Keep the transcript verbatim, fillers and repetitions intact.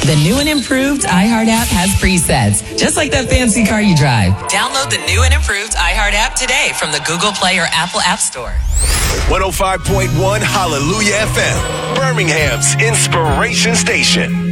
The new and improved iHeart app has presets, just like that fancy car you drive. Download the new and improved iHeart app today from the Google Play or Apple App Store. one oh five point one Hallelujah F M, Birmingham's inspiration station.